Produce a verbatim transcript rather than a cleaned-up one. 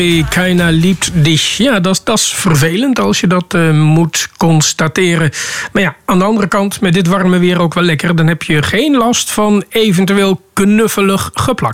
Keiner liebt dich. Ja, dat is vervelend als je dat uh, moet constateren. Maar ja, aan de andere kant, met dit warme weer ook wel lekker. Dan heb je geen last van eventueel knuffelig geplak.